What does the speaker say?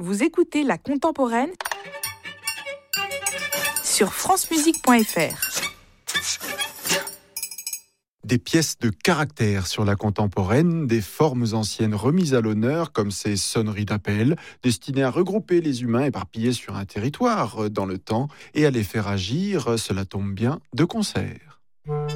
Vous écoutez La Contemporaine sur francemusique.fr. Des pièces de caractère sur la contemporaine, des formes anciennes remises à l'honneur comme ces sonneries d'appel, destinées à regrouper les humains éparpillés sur un territoire dans le temps et à les faire agir, cela tombe bien, de concert.